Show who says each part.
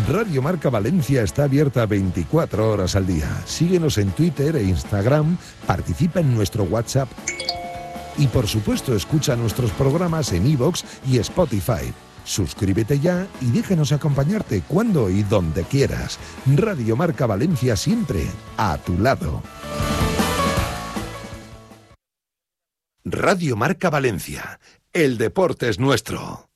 Speaker 1: Radio Marca Valencia está abierta 24 horas al día. Síguenos en Twitter e Instagram, participa en nuestro WhatsApp y por supuesto escucha nuestros programas en iVoox y Spotify. Suscríbete ya y déjanos acompañarte cuando y donde quieras. Radio Marca Valencia, siempre a tu lado. Radio Marca Valencia. El deporte es nuestro.